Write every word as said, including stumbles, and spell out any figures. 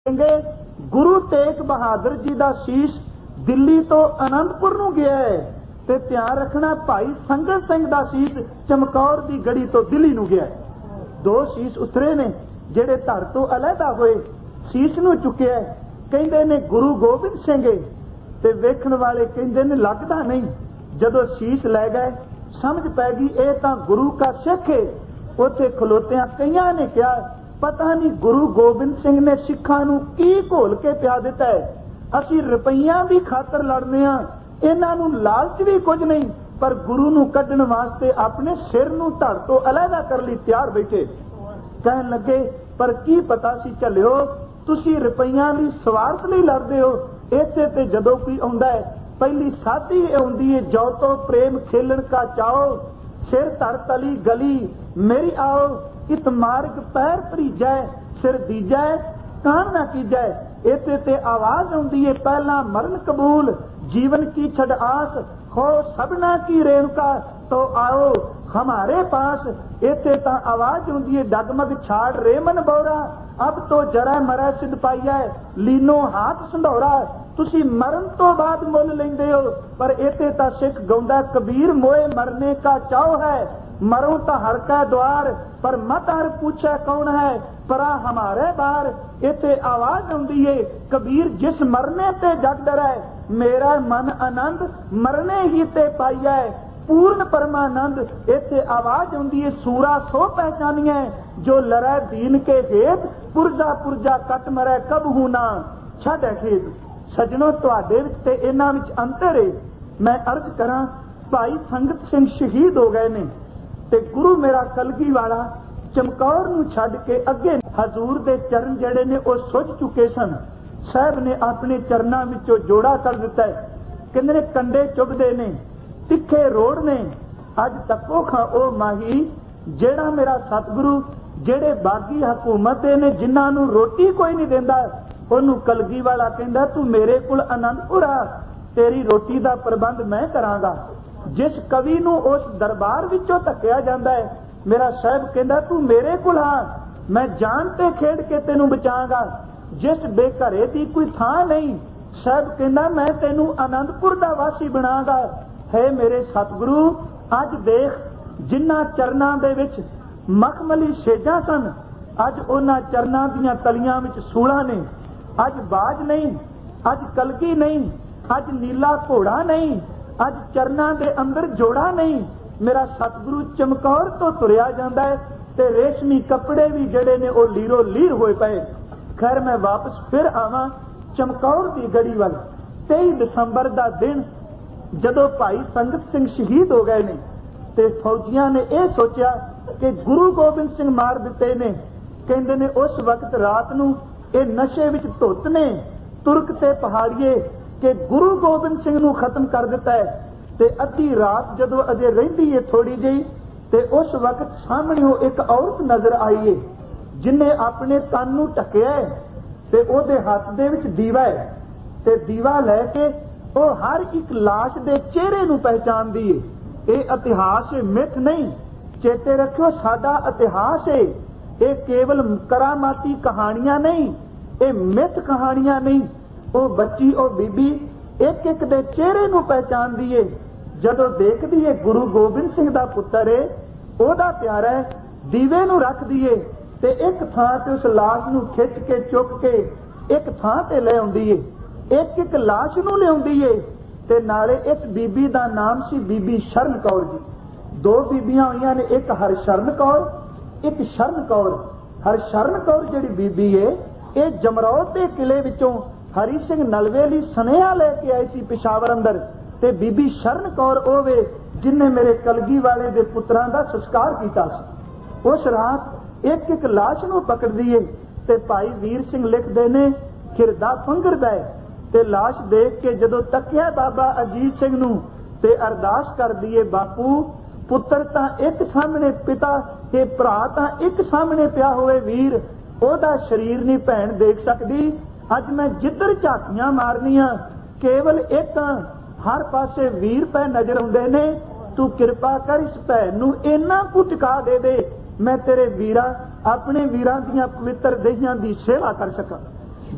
गुरु तेग बहादुर जी का शीश दिल्ली तो आनंदपुर नूं गया है ते ध्यान रखना भाई संगत सिंह का शीश चमकौर की गढ़ी तो दिल्ली नूं गया है। दो शीश उतरे ने जेड़े धर तो अलहदा होए शीश नूं चुकिया कहंदे ने गुरु गोबिंद सिंह ते वेखण वाले कहंदे ने लगदा नहीं। जदों शीश लै गए समझ पै गई ये तां गुरु का सिख है। उत्थे खलोतियां कईयां ने कहा पता नहीं गुरु गोबिंद सिंह ने सिखां नूं की घोल के पिया दिता है। असीं रुपईयां दी खातर लड़ने आ, इन्हां नूं लालच भी कुछ नहीं, पर गुरु नूं कड्ढण वास्ते अपने सिर नूं धड़ तो अलहदा कर लई तैयार बैठे। कहण लगे पर की पता सी झल्लिओ तुसीं रुपईयां दी स्वार्थ लई लड़दे हो। इसे ते जदों कोई आउंदा है पहली साथी आउंदी है जो तो प्रेम खेलण का चाओ सिर धर तली गली मेरी आओ इत मार्ग पैर भरीजै सिर दीजै कान ना कीजै। इते ते आवाज आउंदी है पहला मरण कबूल जीवन की छड़ आस हो सबना की रेणुका तो आओ हमारे पास। इते ता आवाज आउंदी है डगमग छाड़ रेमन बोरा अब तो जरा मरा सिद्ध पाइया लीनो हाथ संधौरा। तुसी मरण तो बाद मुल लेंदे हो, पर इते ता सिख गाउंदा कबीर मोए मरने का चाव है मरो तो हर का द्वार पर मत हर पूछे कौन है परा हमारे बार। इते आवाज आउंदी है कबीर जिस मरने ते जग डरै मेरा मन आनंद मरने ही ते पाइया पूर्ण परमानंद। इथे आवाज आउंदी है सूरा सो पहचानिए जो लड़ै दीन के हेत पुरजा पुरजा कट मरै कबहू ना छड़ खेत। सजनों तुहाडे विच ते इन्हां विच अंतर है। मैं अर्ज करा भाई संगत सिंह शहीद हो गए ने ते गुरु मेरा कलगी वाला चमकौर नूं छड्ड के अगे हजूर दे चरण जड़े ने वो सुझ चुके सन। साहब ने अपने चरनां विचों जोड़ा कर दिता है। कहंदे ने कंडे चुभदे ने तिखे रोड़ ने अज तको खां ओ माही जेड़ा मेरा सतगुरु जेड़े बागी हुकूमत ने जिन्हां नूं रोटी कोई नहीं देंदा ओनू कलगी वाला कहंदा तू मेरे कोल आनंदपुर आ तेरी रोटी दा प्रबंध मैं करांगा। जिस कवि नूं उस दरबार विचों धक्किया जांदा है मेरा साहब कहंदा तू मेरे कोल आ मैं जान ते खेड के तेनू बचांगा। जिस बेघरे दी कोई थां नहीं साहब कहंदा मैं तेनू आनंदपुर दा वासी बनांगा। है मेरे सतगुरु अज देख जिन्हां चरनां दे विच मखमली सेजां सन अज उन्हां चरनां दीयां तलियां विच सूलां ने। अज बाज नहीं अज कलगी नहीं अज नीला घोड़ा नहीं अज चरनां दे अंदर जोड़ा नहीं। मेरा सतगुरु चमकौर तो तुरिया जांदा है ते रेशमी कपड़े भी जड़े ने ओ लीरो लीर होए पए। खैर मैं वापस फिर आवां चमकौर दी गड़ी वल। तेई दिसंबर दा दिन जदों भाई संगत सिंह शहीद हो गए ने ते फौजियां ने यह सोचा कि गुरु गोबिंद सिंह मार दिते ने। कहंदे ने उस वक्त रात नूं ये नशे विच धुत ने तुरक ते पहाड़िए कि गुरु गोबिंद सिंह नूं खत्म कर दिता है। ते अद्धी रात जदों अजे रहिंदी है थोड़ी जी ते उस वक्त सामने एक औरत नजर आई है जिन्हें अपने तन नूं ढकिया है ते ओहदे हाथ दे विच दीवा है ते दीवा लैके ओ हर एक लाश दे चेहरे नूं पहचानदी है। ये इतिहास मिथ नहीं चेते रखियो साडा इतिहास है। ये केवल करामाती कहानियां नहीं ये मिथ कहानियां नहीं। ओ बच्ची ओ बीबी एक एक दे चेहरे नूं पहचानदी है। जदों देखदी है गुरु गोबिंद सिंह दा पुत्तर है ओहदा प्यारा है दीवे नूं रखदी है ते एक थां ते उस लाश नूं खिच के चुक के एक थां ते ले आउंदी है। एक एक लाश नूं लिआउंदी है ते नाले इस बीबी दा नाम सी बीबी शरण कौर जी। दो बीबियां होईयां ने एक हरशरण कौर एक शरण कौर। हरशरण कौर जिहड़ी बीबी है ये जमरौद के किले विचों हरी सिंह नलवे लई सनेहा लेके आई सी पिशावर अंदर ते बीबी शरण कौर ओवे जिन्हें मेरे कलगी वाले दे पुत्रां दा संस्कार कीता सी। उस रात एक एक लाश नूं पकड़दी है ते भाई वीर सिंह लिखदे ने खिरदा फंगरदा है ते लाश देख के जदों तकिया बाबा अजीत सिंह नूं ते अरदास करदी है बापू पुत्र तां एक सामने पिता ते भरा तां एक सामने पिया होवे वीर ओहदा शरीर नहीं भैन देख सकदी। अज मैं जिधर झाकियां मारनियां केवल एक हर पासे वीर पै नजर आउंदे ने। तू किरपा कर इस भैन नूं इन्ना कु टिका दे दे मैं तेरे वीरा अपने वीरां दीयां पवित्र देहियां दी सेवा कर सकां।